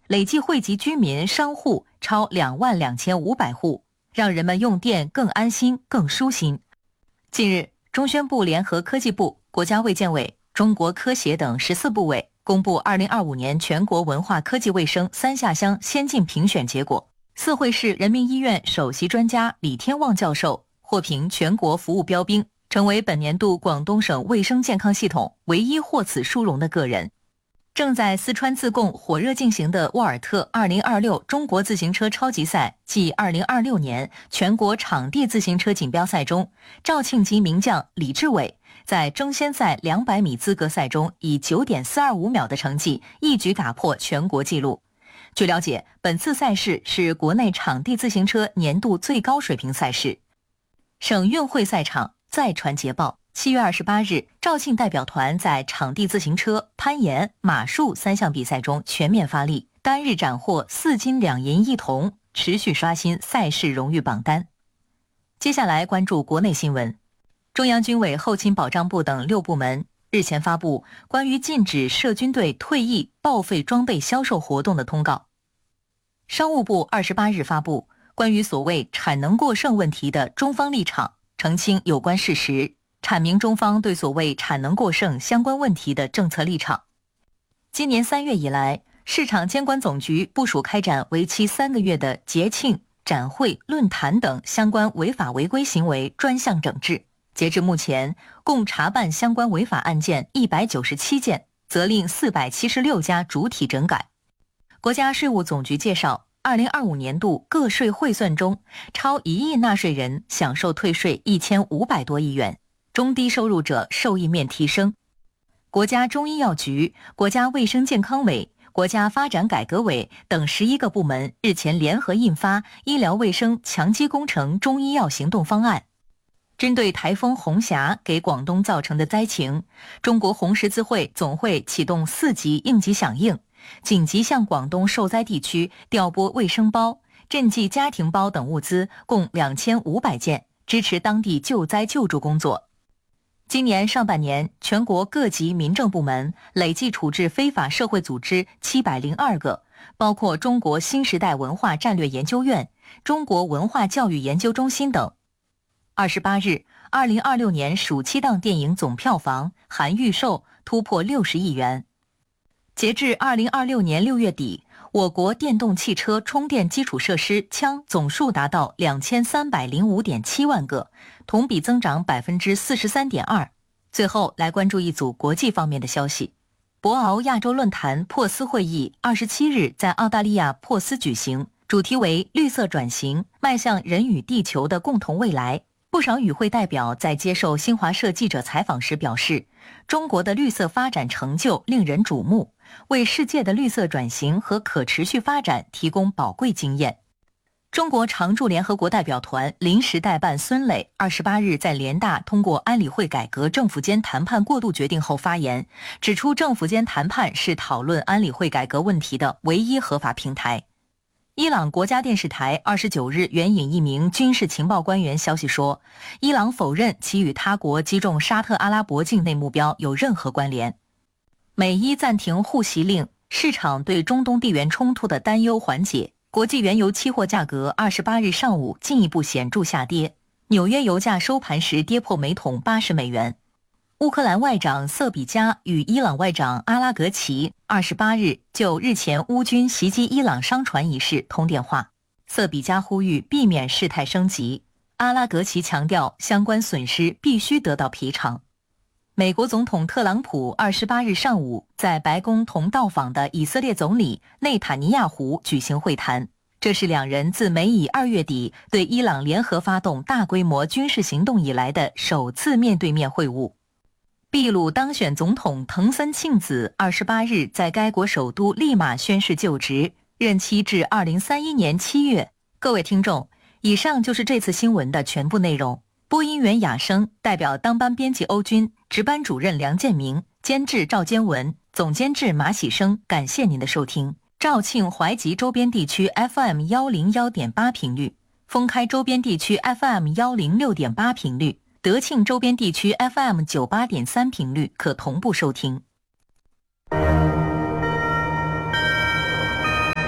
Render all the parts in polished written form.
累计惠及居民、商户超22500户，让人们用电更安心、更舒心。近日，中宣部联合科技部、国家卫健委、中国科协等14部委公布2025年全国文化科技卫生3下乡先进评选结果。四惠市人民医院首席专家李天旺教授获评全国服务标兵，成为本年度广东省卫生健康系统唯一获此殊荣的个人。正在四川自贡火热进行的沃尔特2026中国自行车超级赛暨2026年全国场地自行车锦标赛中，肇庆籍名将李志伟在争先赛200米资格赛中以 9.425 秒的成绩一举打破全国纪录。据了解，本次赛事是国内场地自行车年度最高水平赛事。省运会赛场再传捷报，7月28日，肇庆代表团在场地自行车、攀岩、马术3项比赛中全面发力，单日斩获4金2银1铜，持续刷新赛事荣誉榜单。接下来关注国内新闻。中央军委后勤保障部等6部门日前发布关于禁止涉军队退役报废装备销售活动的通告。商务部28日发布关于所谓产能过剩问题的中方立场，澄清有关事实，阐明中方对所谓产能过剩相关问题的政策立场。今年3月以来，市场监管总局部署开展为期3个月的节庆、展会、论坛等相关违法违规行为专项整治。截至目前，共查办相关违法案件197件，责令476家主体整改。国家税务总局介绍，2025年度个税汇算中，超1亿纳税人享受退税1500多亿元，中低收入者受益面提升。国家中医药局、国家卫生健康委、国家发展改革委等11个部门日前联合印发《医疗卫生强基工程中医药行动方案》。针对台风红霞给广东造成的灾情，中国红十字会总会启动4级应急响应，紧急向广东受灾地区调拨卫生包、赈济家庭包等物资共2500件，支持当地救灾救助工作。今年上半年，全国各级民政部门累计处置非法社会组织702个，包括中国新时代文化战略研究院、中国文化教育研究中心等。28日，2026年暑期档电影总票房含预售突破60亿元。截至2026年6月底，我国电动汽车充电基础设施枪总数达到2305.7万个，同比增长43.2%。最后来关注一组国际方面的消息。博鳌亚洲论坛珀斯会议27日在澳大利亚珀斯举行，主题为绿色转型，迈向人与地球的共同未来。不少与会代表在接受新华社记者采访时表示，中国的绿色发展成就令人瞩目，为世界的绿色转型和可持续发展提供宝贵经验。中国常驻联合国代表团临时代办孙磊28日在联大通过安理会改革政府间谈判过渡决定后发言，指出政府间谈判是讨论安理会改革问题的唯一合法平台。伊朗国家电视台29日援引一名军事情报官员消息说，伊朗否认其与他国击中沙特阿拉伯境内目标有任何关联。美伊暂停互袭令，市场对中东地缘冲突的担忧缓解，国际原油期货价格28日上午进一步显著下跌，纽约油价收盘时跌破每桶80美元。乌克兰外长瑟比加与伊朗外长阿拉格齐28日就日前乌军袭击伊朗商船一事通电话，瑟比加呼吁避免事态升级，阿拉格齐强调相关损失必须得到赔偿。美国总统特朗普28日上午在白宫同到访的以色列总理内塔尼亚胡举行会谈，这是两人自美以2月底对伊朗联合发动大规模军事行动以来的首次面对面会晤。秘鲁当选总统藤森庆子28日在该国首都利马宣誓就职，任期至2031年7月。各位听众，以上就是这次新闻的全部内容。播音员雅生，代表当班编辑欧军，值班主任梁建明，监制赵坚文，总监制马喜生，感谢您的收听。肇庆怀集周边地区 FM101.8 频率，封开周边地区 FM106.8 频率，德庆周边地区 FM98.3 频率可同步收听。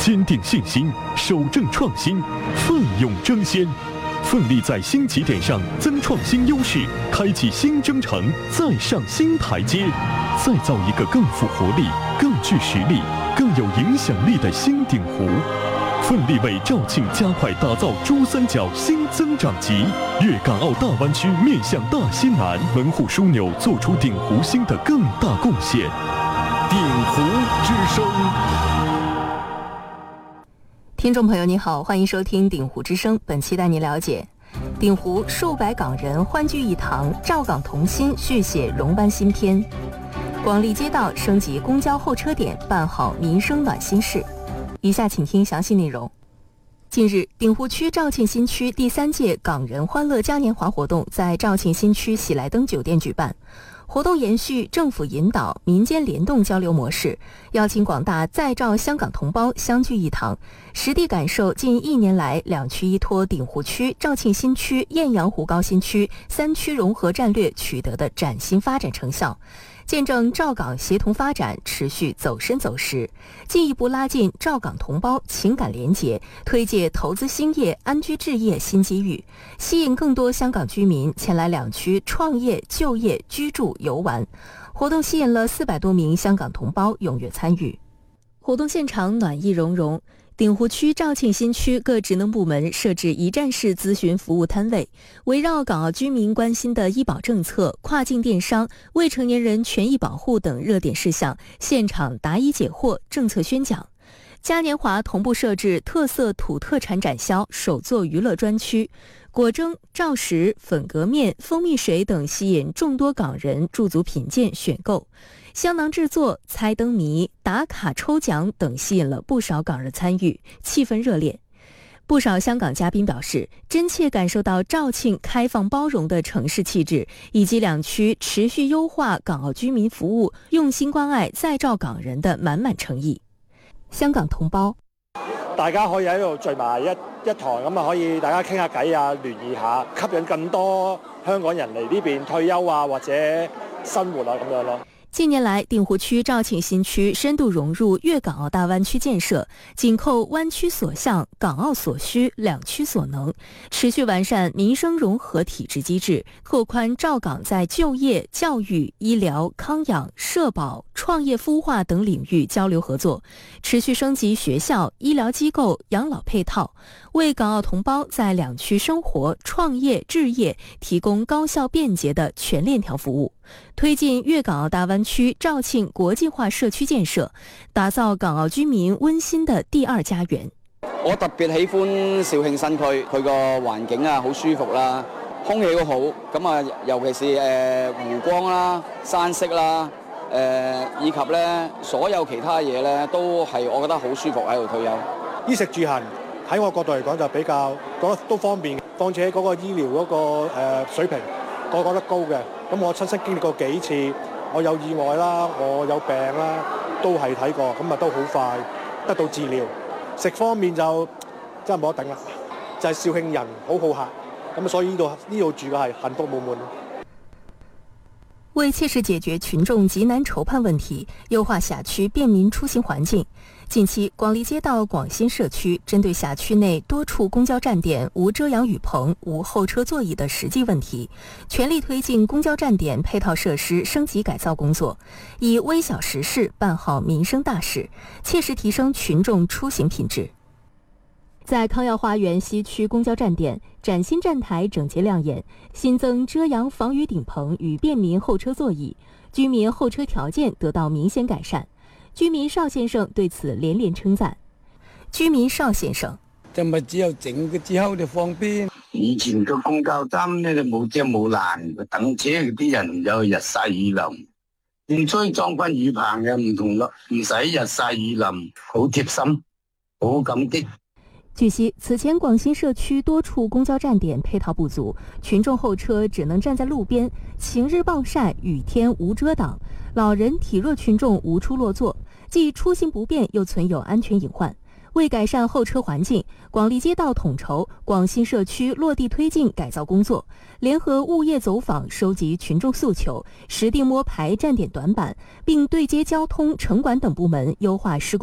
坚定信心，守正创新，奋勇争先，奋力在新起点上增创新优势，开启新征程，再上新台阶，再造一个更富活力、更具实力、更有影响力的新鼎湖。奋力为肇庆加快打造珠三角新增长极，粤港澳大湾区面向大西南，门户枢纽做出鼎湖新的更大贡献。鼎湖之声。 听众朋友你好，欢迎收听鼎湖之声，本期带您了解鼎湖数百港人欢聚一堂，赵港同心续写荣湾新篇。广利街道升级公交候车点，办好民生暖心事。以下请听详细内容。近日，鼎湖区肇庆新区第3届港人欢乐嘉年华活动在肇庆新区喜来登酒店举办。活动延续政府引导、民间联动交流模式，邀请广大在肇香港同胞相聚一堂，实地感受近1年来两区依托鼎湖区、肇庆新区、雁阳湖高新区3区融合战略取得的崭新发展成效，见证肇港协同发展持续走深走实，进一步拉近肇港同胞情感联结，推介投资兴业、安居置业新机遇，吸引更多香港居民前来两区创业、就业、居住、游玩。活动吸引了400多名香港同胞踊跃参与。活动现场暖意融融，鼎湖区、肇庆新区各职能部门设置一站式咨询服务摊位，围绕港澳居民关心的医保政策、跨境电商、未成年人权益保护等热点事项，现场答疑解惑、政策宣讲。嘉年华同步设置特色土特产展销、手作娱乐专区，果蒸、照食、粉格面、蜂蜜水等吸引众多港人驻足品鉴选购。香囊制作、猜灯谜、打卡抽奖等吸引了不少港人参与，气氛热烈。不少香港嘉宾表示，真切感受到肇庆开放包容的城市气质，以及两区持续优化港澳居民服务、用心关爱在肇港人的满满誠意。香港同胞， 大家可以喺度聚埋一堂，咁啊可以大家傾下偈啊，聯誼下，吸引更多香港人嚟呢邊退休啊，或者生活啊咁樣咯。 近年来，鼎湖区、肇庆新区深度融入粤港澳大湾区建设，紧扣湾区所向、港澳所需、两区所能，持续完善民生融合体制机制，拓宽肇港在就业、教育、医疗、康养、社保、创业孵化等领域交流合作，持续升级学校、医疗机构、养老配套，为港澳同胞在两区生活、创业、置业提供高效便捷的全链条服务。推进粤港澳大灣區肇慶國際化社區建設，打造港澳居民溫馨的第二家園。 我特別喜歡肇慶新區，佢個環境啊好舒服啦，空氣好好，咁啊尤其是湖光啦、山色啦，以及咧所有其他嘢咧都係我覺得好舒服喺度退休。 衣食住行喺我角度嚟講就比較覺得都方便，況且嗰個醫療嗰個水平我覺得高嘅。咁我親身經歷過幾次，我有意外啦，我有病啦，都係睇過，咁啊都好快得到治療。食方面就真係冇得頂啦，就係肇慶人好好客，咁所以呢度住嘅係幸福滿滿。 為切實解決群眾急難愁盼問題，優化轄區便民出行環境，近期廣利街道廣新社區針對轄區內多處公交站點無遮陽雨棚、無候車座椅的實際問題，全力推進公交站點配套設施升級改造工作，以微小實事辦好民生大事，切實提升群眾出行品質。在康耀花園西區公交站點，嶄新站台整潔亮眼，新增遮陽防雨頂棚與便民候車座椅，居民候車條件得到明顯改善。居民邵先生對此連連稱讚。居民邵先生， 就咪只有整嘅之後就方便。 以前個公交站咧就冇遮冇攔，等車嗰啲人有日曬雨淋，現在裝翻雨棚嘅唔同咯，唔使日曬雨淋，好貼心，好感激。 據悉，此前廣新社區多處公交站點配套不足，群眾候車只能站在路邊，晴日暴曬，雨天無遮擋，老人體弱群眾無處落座，既出行不便，又存有安全隱患。為改善候車環境，廣利街道統籌廣新社區落地推進改造工作，聯合物業走訪收集群眾訴求，實地摸排站點短板，並對接交通、城管等部門優化施工